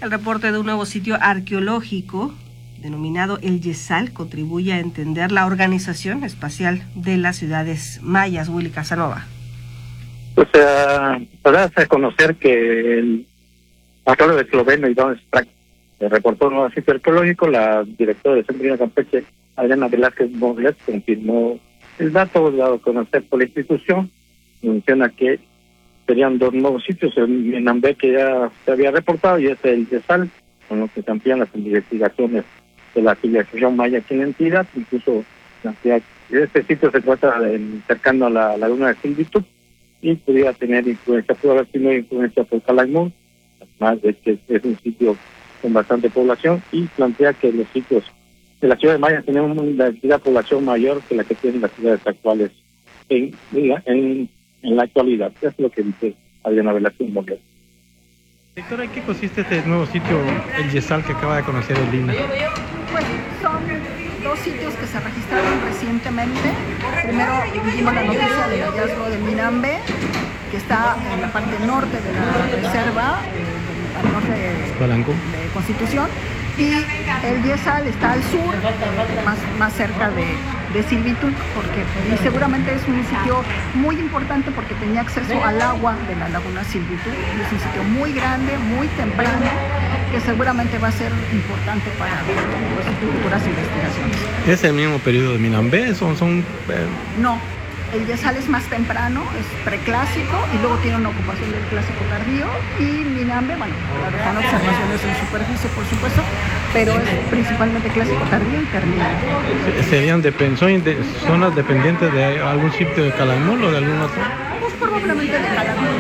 El reporte de un nuevo sitio arqueológico denominado El Yesal contribuye a entender la organización espacial de las ciudades mayas. Willy Casanova. Pues para hacer conocer que el pastor de Esloveno y Don Sprack reportó un nuevo sitio arqueológico, la directora de Centro de Campeche, Adriana Velázquez Morlet, confirmó el dato dado a conocer por la institución. Menciona que serían dos nuevos sitios, el Minambé, que ya se había reportado, y El Yesal, con lo que se amplían las investigaciones de la civilización maya aquí en la entidad. Incluso este sitio se encuentra cercano a la laguna de Silvitud y podría tener influencia, puede haber tenido influencia por Calakmul, además de que es un sitio con bastante población, y plantea que los sitios de la ciudad de Maya tienen una densidad de población mayor que la que tienen las ciudades actuales en la actualidad. Eso es lo que dice Adriana Velázquez Morlet. Directora, ¿en qué consiste este nuevo sitio, El Yesal, que acaba de conocer el INA? Pues son dos sitios que se registraron recientemente. Primero vimos la noticia del hallazgo de Minambé, que está en la parte norte de la reserva, al norte de Constitución, y El Yesal está al sur, más cerca de Silvitud, y seguramente es un sitio muy importante porque tenía acceso al agua de la laguna Silvitud, y es un sitio muy grande, muy temprano, que seguramente va a ser importante para futuras investigaciones. ¿Es el mismo periodo de Minambé? No, El Yesal es más temprano, es preclásico, y luego tiene una ocupación del clásico tardío, y Minambé, bueno, con observaciones en superficie, por supuesto, pero es principalmente clásico tardío y terminal. ¿Serían zonas dependientes de algún sitio de Calakmul o de algún otro? Pues probablemente de Calakmul.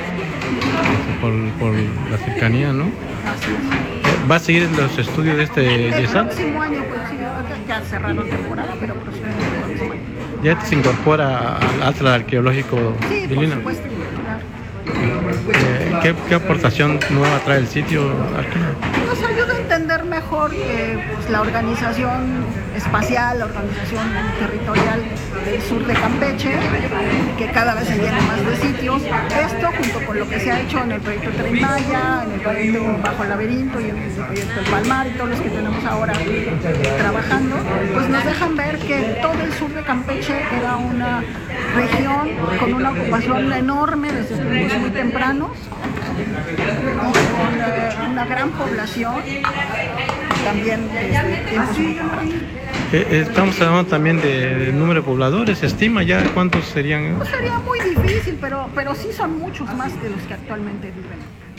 Por la cercanía, ¿no? Así es. ¿Va a seguir los estudios de este Yesal? El próximo año, pues sí, ya cerraron temporada, pero próximo año. ¿Ya se incorpora al Atlas Arqueológico Sí, de por Lina? supuesto, claro. ¿Qué aportación nueva trae el sitio arqueológico? Nos ayuda a entender mejor pues, la organización espacial, la organización territorial del sur de Campeche, que cada vez se llena más de sitios. Esto, junto con lo que se ha hecho en el proyecto Tren Maya, en el proyecto Bajo el Laberinto y en el proyecto El Palmar, y todos los que tenemos ahora trabajando, pues nos dejan ver que todo el sur de Campeche era una región con una ocupación enorme desde tiempos muy tempranos, con una gran población, también desde tiempos muy tempranos. Estamos hablando también del número de pobladores. ¿Se estima ya cuántos serían? Pues sería muy difícil, pero sí son muchos más de los que actualmente viven.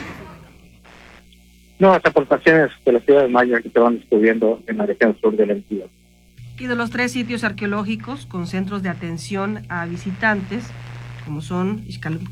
Nuevas aportaciones de las ciudades mayas que se van descubriendo en la región sur de la entidad. Y de los 3 sitios arqueológicos con centros de atención a visitantes, como son